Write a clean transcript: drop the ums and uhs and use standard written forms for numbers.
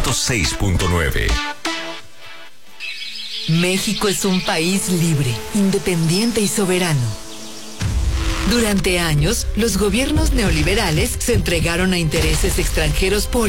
106.9. México es un país libre, independiente y soberano. Durante años, los gobiernos neoliberales se entregaron a intereses extranjeros por